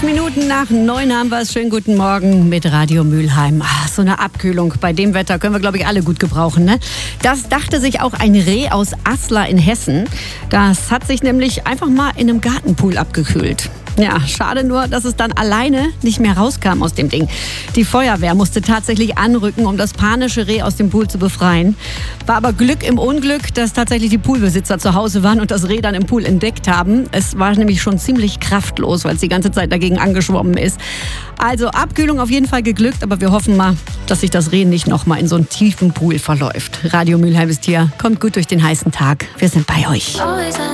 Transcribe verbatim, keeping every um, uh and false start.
Minuten nach neun haben wir es. Schönen guten Morgen mit Radio Mülheim. Ach, so eine Abkühlung bei dem Wetter können wir, glaube ich, alle gut gebrauchen, ne? Das dachte sich auch ein Reh aus Aslar in Hessen. Das hat sich nämlich einfach mal in einem Gartenpool abgekühlt. Ja, schade nur, dass es dann alleine nicht mehr rauskam aus dem Ding. Die Feuerwehr musste tatsächlich anrücken, um das panische Reh aus dem Pool zu befreien. War aber Glück im Unglück, dass tatsächlich die Poolbesitzer zu Hause waren und das Reh dann im Pool entdeckt haben. Es war nämlich schon ziemlich kraftlos, weil es die ganze Zeit dagegen angeschwommen ist. Also Abkühlung auf jeden Fall geglückt, aber wir hoffen mal, dass sich das Reh nicht nochmal in so einen tiefen Pool verläuft. Radio Mülheim ist hier. Kommt gut durch den heißen Tag. Wir sind bei euch.